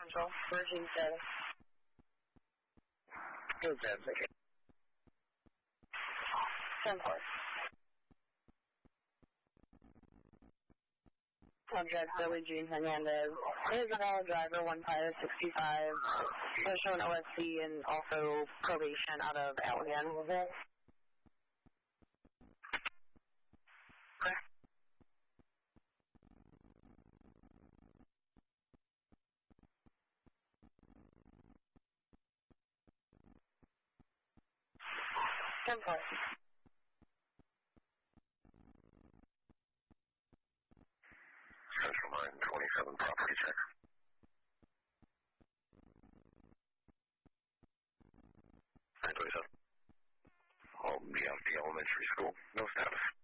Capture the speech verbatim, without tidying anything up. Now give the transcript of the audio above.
Central, Virgin status. Good, Jets, okay. ten four. Subject Billie Jean Hernandez. Isabel, driver, one five sixty-five. They're showing O S C and also probation out of Allegan. Okay. ten four. Central nine twenty-seven property check. nine twenty-seven. Oh, the, the elementary school. No status.